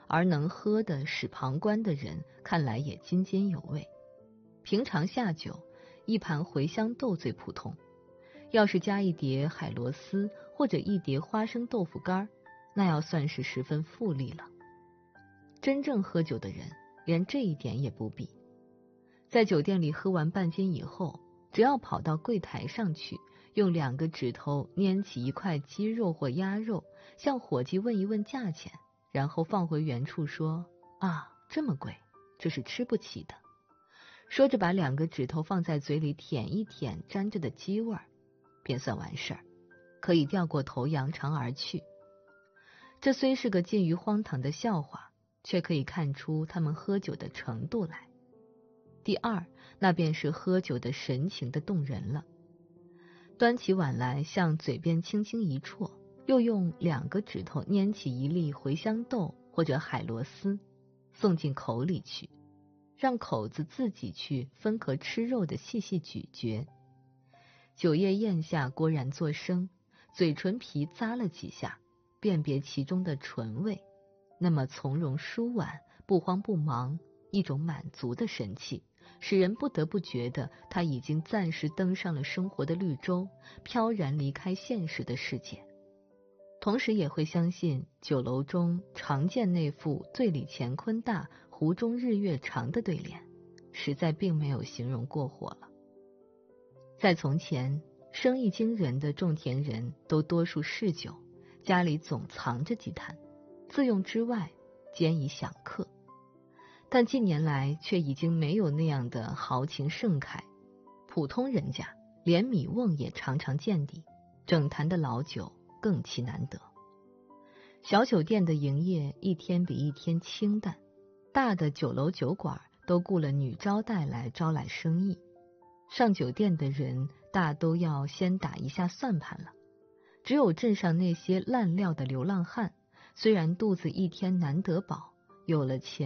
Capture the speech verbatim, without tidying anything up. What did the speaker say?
而能喝的使旁观的人看来也津津有味。平常下酒，一盘茴香豆最普通，要是加一碟海螺丝或者一碟花生豆腐干，那要算是十分富丽了。真正喝酒的人连这一点也不比，在酒店里喝完半斤以后，只要跑到柜台上去，用两个指头拈起一块鸡肉或鸭肉，向伙计问一问价钱，然后放回原处说：啊，这么贵，这是吃不起的。说着把两个指头放在嘴里舔一舔沾着的鸡味儿，便算完事儿，可以掉过头扬长而去。这虽是个近于荒唐的笑话，却可以看出他们喝酒的程度来。第二，那便是喝酒的神情的动人了。端起碗来，向嘴边轻轻一啜，又用两个指头拈起一粒茴香豆或者海螺丝，送进口里去，让口子自己去分和吃肉的细细咀嚼。酒液咽下郭然作声，嘴唇皮咂了几下，辨别其中的醇味，那么从容舒婉，不慌不忙，一种满足的神气，使人不得不觉得他已经暂时登上了生活的绿洲，飘然离开现实的世界。同时也会相信酒楼中常见那副醉里乾坤大，壶中日月长的对联，实在并没有形容过火了。在从前，生意惊人的种田人都多数嗜酒，家里总藏着几坛，自用之外兼以享客。但近年来却已经没有那样的豪情盛开，普通人家连米瓮也常常见底，整坛的老酒更其难得。小酒店的营业一天比一天清淡，大的酒楼酒馆都雇了女招待来招揽生意。上酒店的人大都要先打一下算盘了，只有镇上那些烂料的流浪汉，虽然肚子一天难得饱，有了钱